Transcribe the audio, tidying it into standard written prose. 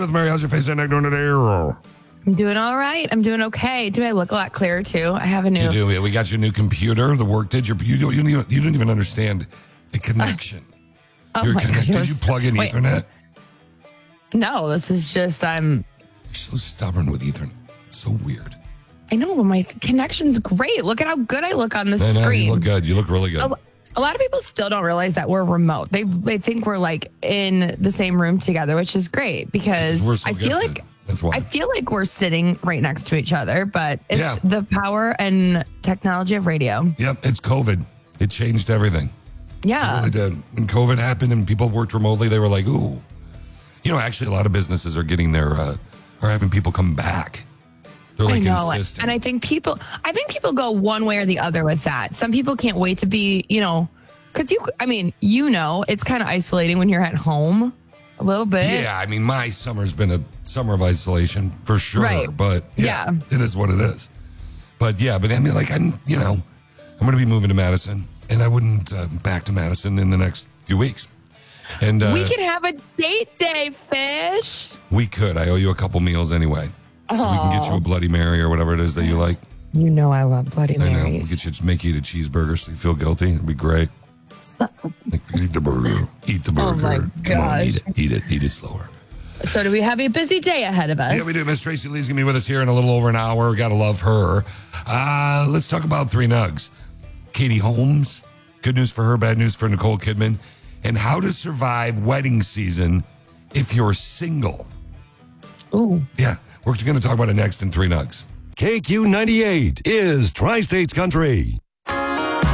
with Mary. How's your face and neck doing today? I'm doing all right. I'm doing okay. Do I look a lot clearer too? I have a new. You do. We got your new computer. The work did. You don't even understand the connection. Oh my gosh. Did you plug in Ethernet? No, this is just You're so stubborn with Ethernet. It's so weird. I know, but my connection's great. Look at how good I look on the I know, screen. you look good. You look really good. A lot of people still don't realize that we're remote. They think we're like in the same room together, which is great because We're so I feel gifted. That's why. I feel like we're sitting right next to each other, but it's the power and technology of radio. Yep, it's COVID. It changed everything. Yeah. It really did. When COVID happened and people worked remotely, they were like, ooh. Actually, a lot of businesses are getting are having people come back. They're like insisting. And I think people go one way or the other with that. Some people can't wait to be, because it's kind of isolating when you're at home a little bit. Yeah, my summer's been a summer of isolation for sure. Right. But yeah, it is what it is. But yeah, I'm going to be moving to Madison, and I wouldn't back to Madison in the next few weeks. And we can have a date day, Fish. We could. I owe you a couple meals anyway. So we can get you a Bloody Mary or whatever it is that you like. You know I love Bloody Marys. I know. We'll make you eat a cheeseburger so you feel guilty. It'd be great. Eat the burger. Eat the burger. Oh my Come on, gosh. eat it slower. So do we have a busy day ahead of us? Yeah, we do. Miss Tracy Lee's going to be with us here in a little over an hour. Got to love her. Let's talk about Three Nugs. Katie Holmes. Good news for her, bad news for Nicole Kidman. And how to survive wedding season if you're single. Ooh. Yeah, we're going to talk about it next in Three Nugs. KQ98 is Tri-States Country.